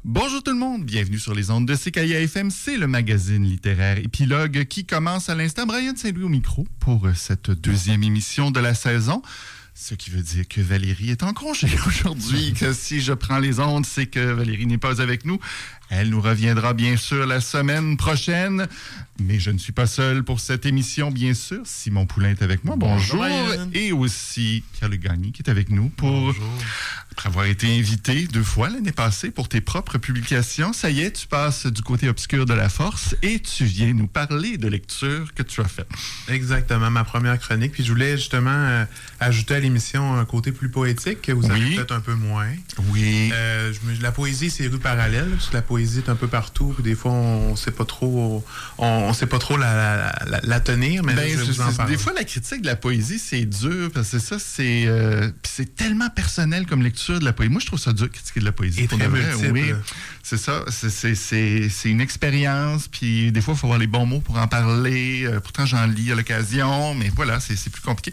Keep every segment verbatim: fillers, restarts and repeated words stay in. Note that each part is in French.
Bonjour tout le monde, bienvenue sur les ondes de C K I A F M, c'est le magazine littéraire Épilogue qui commence à l'instant. Brian Saint-Louis au micro pour cette deuxième émission de la saison. Ce qui veut dire que Valérie est en congé aujourd'hui, que si je prends les ondes, c'est que Valérie n'est pas avec nous. Elle nous reviendra bien sûr la semaine prochaine, mais je ne suis pas seul pour cette émission, bien sûr. Simon Poulain est avec moi, bonjour. bonjour. Et aussi Pierre-Luc Gagné qui est avec nous pour, bonjour. Après avoir été invité deux fois l'année passée pour tes propres publications. Ça y est, tu passes du côté obscur de la force et tu viens nous parler de lecture que tu as faite. Exactement, ma première chronique. Puis je voulais justement euh, ajouter à l'émission un côté plus poétique que vous avez oui. peut-être un peu moins. Oui. Euh, je me, la poésie, c'est rue parallèle, parce que la poésie est un peu partout, puis des fois, on ne sait pas trop, on, on sait pas trop la, la, la tenir, mais ben, je vais vous en parler. Des fois, la critique de la poésie, c'est dur, parce que ça, c'est, euh, c'est tellement personnel comme lecture de la poésie. Moi, je trouve ça dur, critiquer de la poésie. Et très multiple. Oui, c'est ça. C'est, c'est, c'est, c'est une expérience, puis des fois, il faut avoir les bons mots pour en parler. Euh, pourtant, j'en lis à l'occasion, mais voilà, c'est, c'est plus compliqué.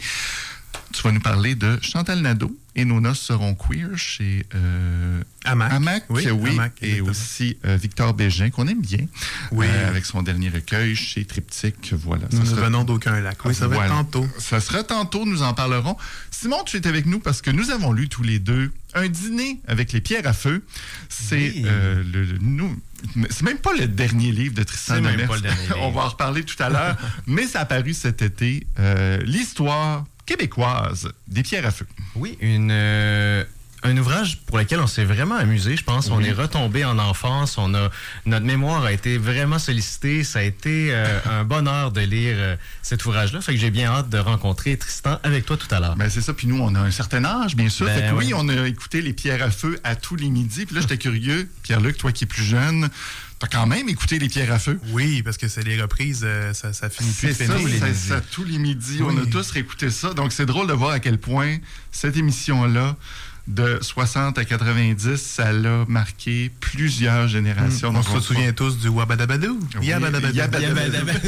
Tu vas nous parler de Chantal Nadeau et Nos noces seront queer chez euh, Hamac. Hamac, oui, oui Hamac, et aussi euh, Victor Bégin, qu'on aime bien, oui. euh, avec son dernier recueil chez Triptyque. Voilà. Nous ne sera... venons d'aucun lac. Oui, ça va voilà. être tantôt. Ça sera tantôt, nous en parlerons. Simon, tu es avec nous parce que nous avons lu tous les deux Un dîner avec les pierres à feu. C'est oui. euh, le, le nous. C'est même pas le dernier livre de Tristan Demers. On va en reparler tout à l'heure, mais ça a paru cet été. Euh, l'histoire québécoise des pierres à feu. Oui, une, euh, un ouvrage pour lequel on s'est vraiment amusé, je pense. Oui. On est retombé en enfance. On a, notre mémoire a été vraiment sollicitée. Ça a été euh, un bonheur de lire euh, cet ouvrage-là. Fait que j'ai bien hâte de rencontrer Tristan avec toi tout à l'heure. Ben c'est ça. Puis nous, on a un certain âge, bien sûr. Ben, fait que oui, oui, on a écouté les pierres à feu à tous les midis. Puis là, j'étais curieux. Pierre-Luc, toi qui es plus jeune, t'as quand même écouté les pierres à feu. Oui, parce que c'est les reprises, euh, ça, ça finit plus de finir. C'est ça, ça, ça, tous les midis. Oui. On a tous réécouté ça. Donc, c'est drôle de voir à quel point cette émission-là, de soixante à quatre-vingt-dix, ça l'a marqué plusieurs générations. Mmh. On se souvient tous du Wabadabadou. Oui, Yabadabadou. Yabadabadou.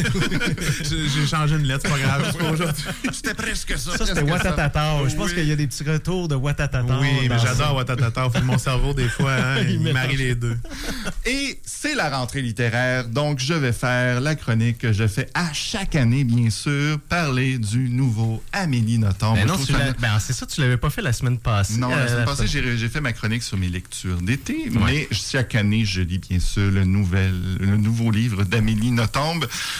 J'ai changé une lettre, c'est pas grave. C'est pas aujourd'hui. C'était presque ça. Ça, c'était Watatata. Je pense oui. qu'il y a des petits retours de Watatata. Oui, mais j'adore Watatata. Mon cerveau, des fois, hein, il, il marie les deux. Et c'est la rentrée littéraire, donc je vais faire la chronique que je fais à chaque année, bien sûr, parler du nouveau Amélie Nothomb. Ben non, tu ça... ben, c'est ça, tu l'avais pas fait la semaine passée. Non, la semaine passée, j'ai, j'ai fait ma chronique sur mes lectures d'été, ouais. mais chaque année, je lis bien sûr le, nouvel, le nouveau livre d'Amélie Nothomb.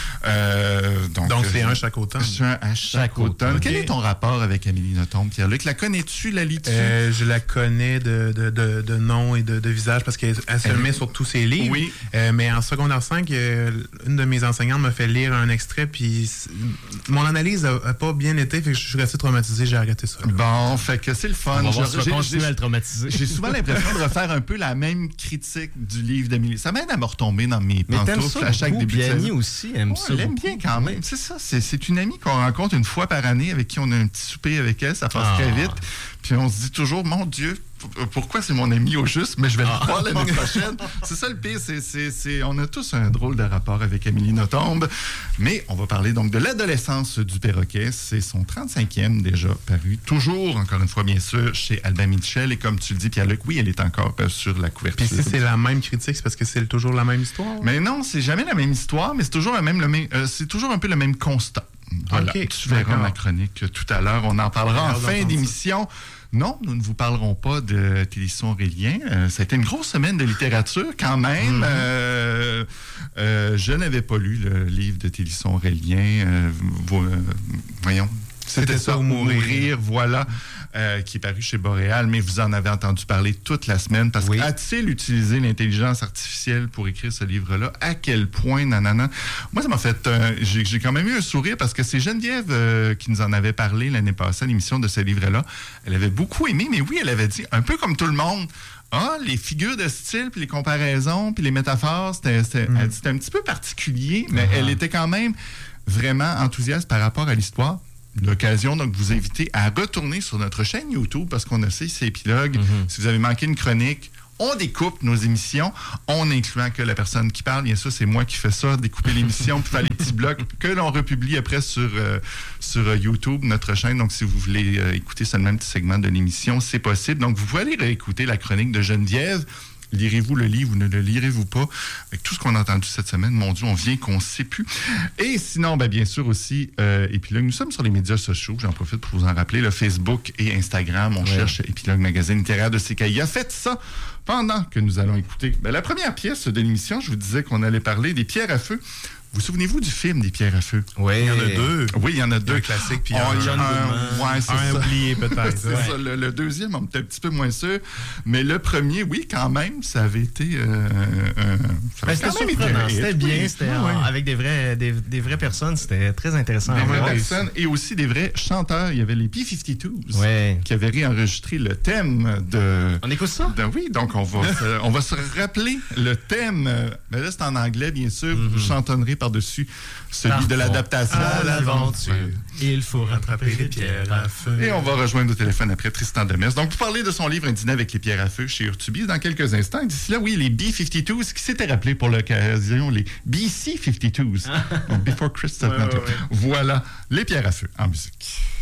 Euh, donc, donc, c'est euh, un chaque automne. C'est un à chaque, chaque automne. Okay. Quel est ton rapport avec Amélie Nothomb, Pierre-Luc? La connais-tu, la lis-tu? Euh, je la connais de, de, de, de nom et de, de visage parce qu'elle elle se elle... met sur tous ses livres. Oui. Euh, mais en secondaire cinq, euh, une de mes enseignantes m'a fait lire un extrait, puis mon analyse n'a pas bien été, fait que je suis resté traumatisé, j'ai arrêté ça. Là. Bon, fait que c'est le fun. On va voir si je vais continuer à le traumatiser. J'ai souvent l'impression de refaire un peu la même critique du livre d'Amélie. Ça m'aide à me retomber dans mes mais pantoufles à chaque début de saison. Annie aussi aime ouais, ça. Elle aime bien quand même. C'est ça. C'est, c'est une amie qu'on rencontre une fois par année, avec qui on a un petit souper avec elle. Ça passe ah. très vite. Puis on se dit toujours, mon Dieu, pourquoi c'est mon ami au juste, mais je vais le croire ah. l'année prochaine. C'est ça le pire, c'est, c'est, c'est, on a tous un drôle de rapport avec Amélie Nothomb. Mais on va parler donc de l'adolescence du perroquet. C'est son trente-cinquième déjà paru. Toujours, encore une fois, bien sûr, chez Albin Michel. Et comme tu le dis, Pierre-Luc, oui, elle est encore sur la couverture. Puis si c'est la même critique, c'est parce que c'est toujours la même histoire? Mais non, c'est jamais la même histoire, mais c'est toujours, la même, le même, euh, c'est toujours un peu le même constat. Voilà, okay, tu verras d'accord. ma chronique tout à l'heure. On en parlera en fin d'émission. Non, nous ne vous parlerons pas de Télisson Aurélien. Euh, ça a été une grosse semaine de littérature quand même. Mm-hmm. Euh, euh, je n'avais pas lu le livre de Télisson Aurélien. Euh, vo- euh, voyons. C'était, C'était ça, ou mourir. mourir, voilà, euh, qui est paru chez Boréal, mais vous en avez entendu parler toute la semaine, parce oui. qu'a-t-il utilisé l'intelligence artificielle pour écrire ce livre-là? À quel point, nanana? Moi, ça m'a fait... Euh, j'ai, j'ai quand même eu un sourire, parce que c'est Geneviève euh, qui nous en avait parlé l'année passée à l'émission de ce livre-là. Elle avait beaucoup aimé, mais oui, elle avait dit, un peu comme tout le monde, ah, les figures de style, puis les comparaisons, puis les métaphores, c'était, c'était, mm. elle dit, c'était un petit peu particulier, mais uh-huh. elle était quand même vraiment enthousiaste par rapport à l'histoire. L'occasion donc de vous inviter à retourner sur notre chaîne YouTube parce qu'on a fait ces épilogues. Mm-hmm. Si vous avez manqué une chronique, on découpe nos émissions, en incluant que la personne qui parle. Bien sûr, c'est moi qui fais ça, découper l'émission, puis faire les petits blocs que l'on republie après sur, euh, sur YouTube, notre chaîne. Donc, si vous voulez euh, écouter seulement un petit segment de l'émission, c'est possible. Donc, vous pouvez aller réécouter la chronique de Geneviève. lirez-vous le livre ou ne le lirez-vous pas? Avec tout ce qu'on a entendu cette semaine, mon Dieu, on vient qu'on ne sait plus. Et sinon, ben, bien sûr aussi, euh, Épilogue, nous sommes sur les médias sociaux, j'en profite pour vous en rappeler, le Facebook et Instagram, on ouais. cherche Épilogue Magazine littéraire de C K I A. Faites ça pendant que nous allons écouter ben, la première pièce de l'émission. Je vous disais qu'on allait parler des pierres à feu. Vous souvenez-vous du film des pierres à feu? Oui. Il y en a deux. Oui, il y en a deux. Un classique, puis oh, un, il y en a un, ouais, c'est un ça. oublié peut-être. c'est ouais. ça. Le, le deuxième, on était un petit peu moins sûr. Mais le premier, oui, quand même, ça avait été... Euh, euh, ça avait ben, c'était surprenant. Été, c'était bien. C'était oui. en, avec des, vrais, des, des vraies personnes. C'était très intéressant. Des à vraies voir. personnes et aussi des vrais chanteurs. Il y avait les B cinquante-deux ouais. qui avaient réenregistré le thème de... On écoute ça? De, oui, donc on va, se, on va se rappeler le thème. Mais là, c'est en anglais, bien sûr. Mm-hmm. Vous chantonnerez par-dessus celui Parfond. de l'adaptation à l'aventure. Il faut rattraper les pierres à feu. Et on va rejoindre au téléphone après Tristan Demers. Donc, pour parler de son livre Un dîner avec les pierres à feu chez Urtubis dans quelques instants. D'ici là, oui, les B cinquante-deux qui s'étaient rappelés pour l'occasion, les B C cinquante-deux. Before Crystal Hunter. Ouais, ouais, ouais. Voilà, les pierres à feu en musique.